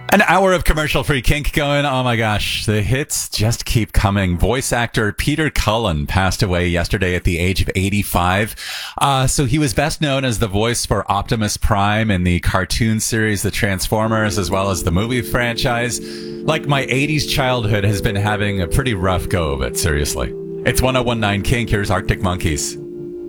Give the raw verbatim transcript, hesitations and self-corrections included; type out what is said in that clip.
An hour of commercial-free kink going. Oh my gosh, the hits just keep coming. Voice actor Peter Cullen passed away yesterday at the age of eighty-five. Uh, so he was best known as the voice for Optimus Prime in the cartoon series The Transformers, as well as the movie franchise. Like, my eighties childhood has been having a pretty rough go of it, seriously. It's one oh one nine Kink. Here's Arctic Monkeys.